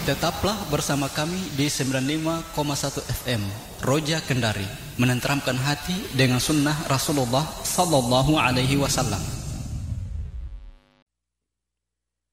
Tetaplah bersama kami di 95,1 FM Roja Kendari, menenteramkan hati dengan sunnah Rasulullah Sallallahu Alaihi Wasallam.